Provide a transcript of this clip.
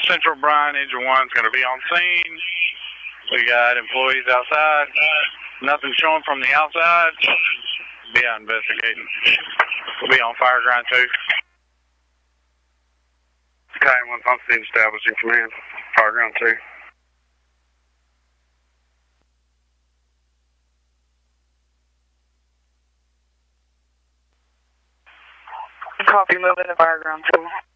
Central Bryan, Engine 1's going to be on scene. We got employees outside. Nothing showing from the outside. Be out investigating. We'll be on fire ground 2. Sky 1 on scene establishing command. Fire ground 2. Copy, moving to fire ground 2.